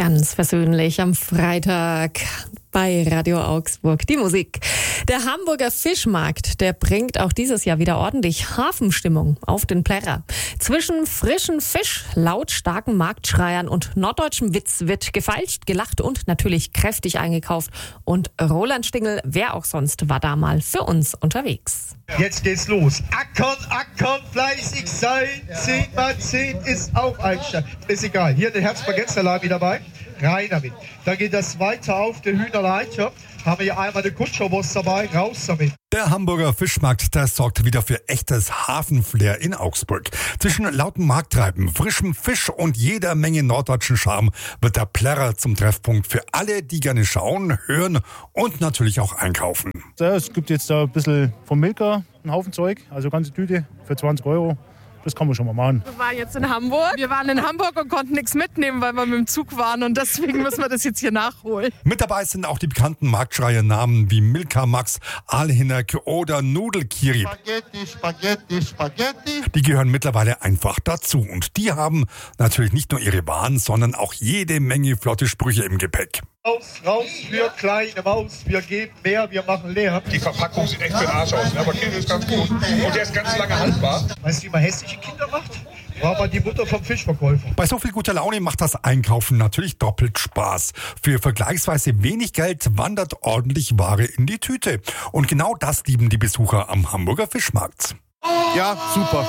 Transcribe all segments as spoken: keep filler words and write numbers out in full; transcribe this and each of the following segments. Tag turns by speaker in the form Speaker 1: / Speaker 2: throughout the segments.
Speaker 1: Ganz versöhnlich am Freitag bei Radio Augsburg. Die Musik. Der Hamburger Fischmarkt, der bringt auch dieses Jahr wieder ordentlich Hafenstimmung auf den Plärrer. Zwischen frischen Fisch, lautstarken Marktschreiern und norddeutschem Witz wird gefeilscht, gelacht und natürlich kräftig eingekauft. Und Roland Stingel, wer auch sonst, war da mal für uns unterwegs.
Speaker 2: Jetzt geht's los. Ackern, ackern, fleißig sein. zehn mal zehn ist auch ein Stein. Ist egal. Hier der Herzbaguette-Salami dabei. Rein damit. Dann geht das weiter auf den Hühnerleiter. Haben wir hier einmal den Kutscherwurst dabei. Raus damit.
Speaker 3: Der Hamburger Fischmarkt, der sorgt wieder für echtes Hafenflair in Augsburg. Zwischen lauten Markttreiben, frischem Fisch und jeder Menge norddeutschen Charme wird der Plärrer zum Treffpunkt für alle, die gerne schauen, hören und natürlich auch einkaufen.
Speaker 4: Ja, es gibt jetzt da ein bisschen vom Milka, einen Haufen Zeug, also ganze Tüte für zwanzig Euro. Das kann man schon mal machen.
Speaker 5: Wir waren jetzt in Hamburg. Wir waren in Hamburg und konnten nichts mitnehmen, weil wir mit dem Zug waren. Und deswegen müssen wir das jetzt hier nachholen.
Speaker 3: Mit dabei sind auch die bekannten Marktschreier-Namen wie Milka Max, Aalhinneck oder Nudelkiri.
Speaker 6: Spaghetti, Spaghetti, Spaghetti.
Speaker 3: Die gehören mittlerweile einfach dazu. Und die haben natürlich nicht nur ihre Waren, sondern auch jede Menge flotte Sprüche im Gepäck.
Speaker 2: Raus, raus für kleine Maus. Wir geben mehr, wir machen leer.
Speaker 7: Die Verpackung sieht echt für den Arsch aus, aber Kind ist ganz gut. Und der ist ganz lange haltbar.
Speaker 2: Weißt du, wie man hässliche Kinder macht? War mal die Mutter vom Fischverkäufer.
Speaker 3: Bei so viel guter Laune macht das Einkaufen natürlich doppelt Spaß. Für vergleichsweise wenig Geld wandert ordentlich Ware in die Tüte. Und genau das lieben die Besucher am Hamburger Fischmarkt.
Speaker 6: Ja, super.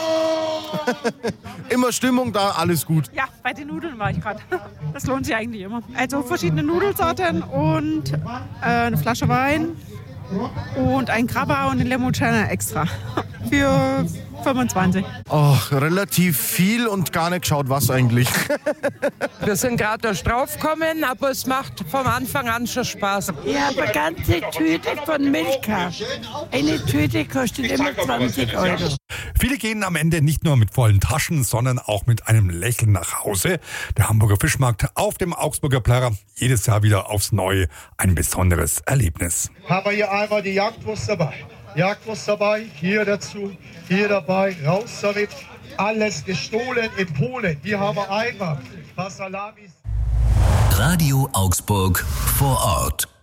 Speaker 6: Immer Stimmung da, alles gut.
Speaker 8: Ja, bei den Nudeln war ich gerade. Das lohnt sich eigentlich immer. Also verschiedene Nudelsorten und äh, eine Flasche Wein und ein Krabber und eine Limoncello extra. Für fünfundzwanzig.
Speaker 6: Oh, relativ viel und gar nicht geschaut, was eigentlich.
Speaker 9: Wir sind gerade erst draufgekommen, aber es macht vom Anfang an schon Spaß.
Speaker 10: Ich habe eine ganze Tüte von Milka. Eine Tüte kostet immer zwanzig Euro.
Speaker 3: Viele gehen am Ende nicht nur mit vollen Taschen, sondern auch mit einem Lächeln nach Hause. Der Hamburger Fischmarkt auf dem Augsburger Plärrer, jedes Jahr wieder aufs Neue ein besonderes Erlebnis.
Speaker 2: Haben wir hier einmal die Jagdwurst dabei. Jagdwurst dabei, hier dazu, hier dabei, raus damit. Alles gestohlen in Polen. Hier haben wir einmal ein paar Salamis.
Speaker 11: Radio Augsburg vor Ort.